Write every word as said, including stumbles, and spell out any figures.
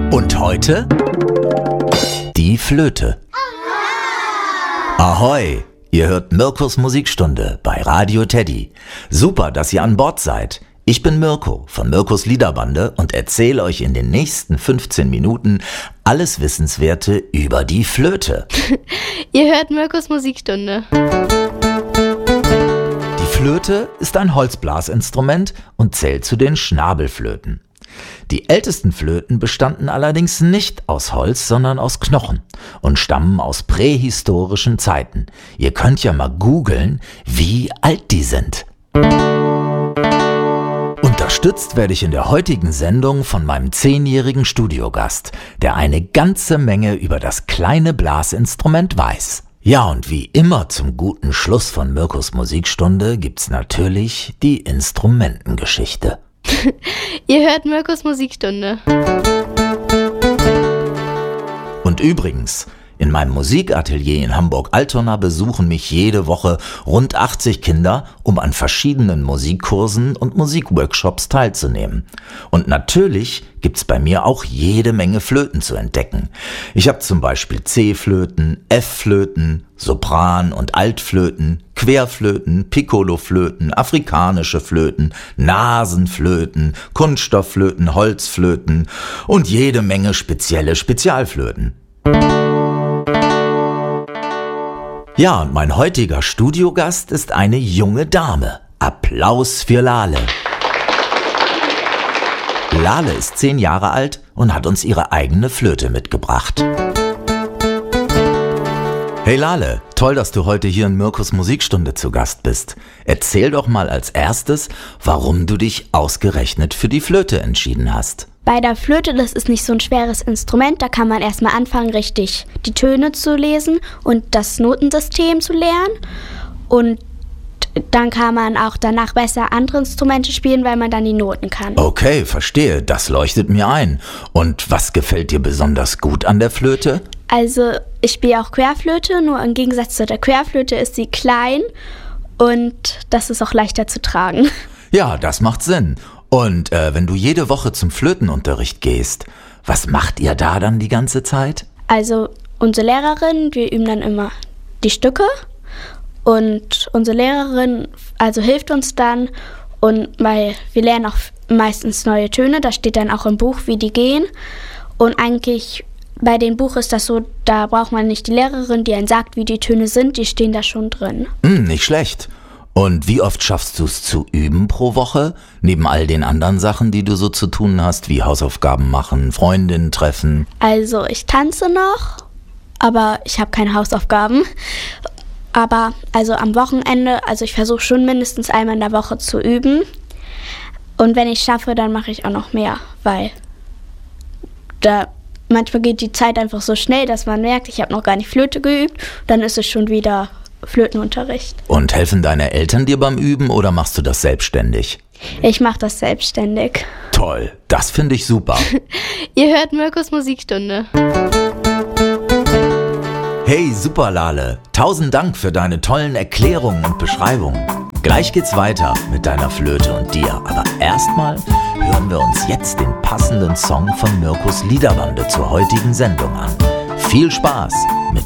Und heute die Flöte. Ahoi, ihr hört Mirkos Musikstunde bei Radio Teddy. Super, dass ihr an Bord seid. Ich bin Mirko von Mirkos Liederbande und erzähle euch in den nächsten fünfzehn Minuten alles Wissenswerte über die Flöte. Ihr hört Mirkos Musikstunde. Die Flöte ist ein Holzblasinstrument und zählt zu den Schnabelflöten. Die ältesten Flöten bestanden allerdings nicht aus Holz, sondern aus Knochen und stammen aus prähistorischen Zeiten. Ihr könnt ja mal googeln, wie alt die sind. Unterstützt werde ich in der heutigen Sendung von meinem zehnjährigen Studiogast, der eine ganze Menge über das kleine Blasinstrument weiß. Ja, und wie immer zum guten Schluss von Mirkos Musikstunde gibt's natürlich die Instrumentengeschichte. Ihr hört Mirkos Musikstunde. Und übrigens, in meinem Musikatelier in Hamburg-Altona besuchen mich jede Woche rund achtzig Kinder, um an verschiedenen Musikkursen und Musikworkshops teilzunehmen. Und natürlich gibt's bei mir auch jede Menge Flöten zu entdecken. Ich habe zum Beispiel C-Flöten, F-Flöten, Sopran- und Altflöten, Querflöten, Piccoloflöten, afrikanische Flöten, Nasenflöten, Kunststoffflöten, Holzflöten und jede Menge spezielle Spezialflöten. Ja, und mein heutiger Studiogast ist eine junge Dame. Applaus für Lale. Lale ist zehn Jahre alt und hat uns ihre eigene Flöte mitgebracht. Hey Lale, toll, dass du heute hier in Mirkos Musikstunde zu Gast bist. Erzähl doch mal als erstes, warum du dich ausgerechnet für die Flöte entschieden hast. Bei der Flöte, das ist nicht so ein schweres Instrument, da kann man erstmal anfangen, richtig die Töne zu lesen und das Notensystem zu lernen. Und dann kann man auch danach besser andere Instrumente spielen, weil man dann die Noten kann. Okay, verstehe, das leuchtet mir ein. Und was gefällt dir besonders gut an der Flöte? Also ich spiele auch Querflöte, nur im Gegensatz zu der Querflöte ist sie klein und das ist auch leichter zu tragen. Ja, das macht Sinn. Und äh, wenn du jede Woche zum Flötenunterricht gehst, was macht ihr da dann die ganze Zeit? Also unsere Lehrerin, wir üben dann immer die Stücke und unsere Lehrerin also hilft uns dann und weil wir lernen auch meistens neue Töne, da steht dann auch im Buch, wie die gehen und eigentlich bei dem Buch ist das so, da braucht man nicht die Lehrerin, die einen sagt, wie die Töne sind, die stehen da schon drin. Hm, nicht schlecht. Und wie oft schaffst du es zu üben pro Woche? Neben all den anderen Sachen, die du so zu tun hast, wie Hausaufgaben machen, Freundinnen treffen? Also ich tanze noch, aber ich habe keine Hausaufgaben. Aber also am Wochenende, also ich versuche schon mindestens einmal in der Woche zu üben. Und wenn ich schaffe, dann mache ich auch noch mehr, weil da manchmal geht die Zeit einfach so schnell, dass man merkt, ich habe noch gar nicht Flöte geübt. Dann ist es schon wieder Flötenunterricht. Und helfen deine Eltern dir beim Üben oder machst du das selbstständig? Ich mache das selbstständig. Toll, das finde ich super. Ihr hört Mirkos Musikstunde. Hey, super Lale, tausend Dank für deine tollen Erklärungen und Beschreibungen. Gleich geht's weiter mit deiner Flöte und dir, aber erstmal hören wir uns jetzt den passenden Song von Mirkos Liederbande zur heutigen Sendung an. Viel Spaß mit